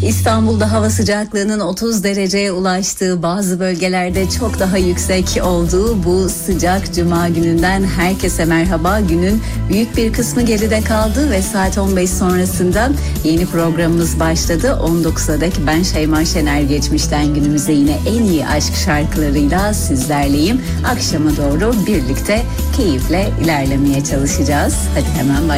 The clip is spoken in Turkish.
İstanbul'da hava sıcaklığının 30 dereceye ulaştığı, bazı bölgelerde çok daha yüksek olduğu bu sıcak cuma gününden herkese merhaba. Günün büyük bir kısmı geride kaldı ve saat 15 sonrasında yeni programımız başladı. 19'a dek ben Şeyma Şener, geçmişten günümüze yine en iyi aşk şarkılarıyla sizlerleyim. Akşama doğru birlikte keyifle ilerlemeye çalışacağız. Hadi hemen